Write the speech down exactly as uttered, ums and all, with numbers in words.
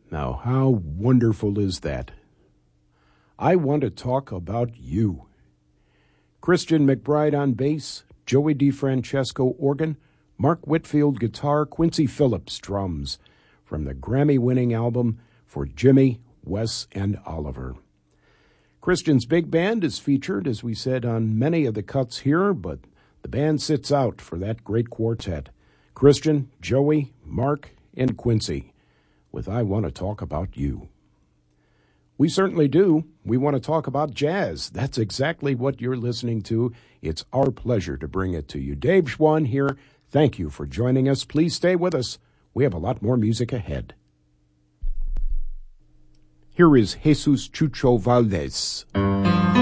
Now, how wonderful is that? I want to talk about you. Christian McBride on bass, Joey DeFrancesco organ, Mark Whitfield guitar, Quincy Phillips drums, from the Grammy-winning album For Jimmy, Wes, and Oliver. Christian's big band is featured, as we said, on many of the cuts here, but the band sits out for that great quartet. Christian, Joey, Mark, and Quincy, with I Want to Talk About You. We certainly do. We want to talk about jazz. That's exactly what you're listening to. It's our pleasure to bring it to you. Dave Schwann here. Thank you for joining us. Please stay with us. We have a lot more music ahead. Here is Jesus Chucho Valdez.